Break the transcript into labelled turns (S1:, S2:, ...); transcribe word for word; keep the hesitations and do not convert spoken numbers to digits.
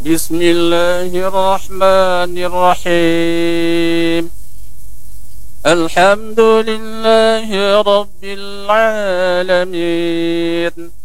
S1: بسم الله الرحمن الرحيم الحمد لله رب العالمين